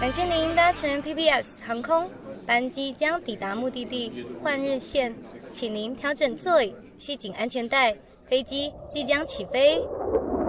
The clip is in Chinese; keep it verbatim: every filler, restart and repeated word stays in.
感谢您搭乘 P B S 航空，班机将抵达目的地换日线，请您调整座椅，系紧安全带，飞机即将起飞。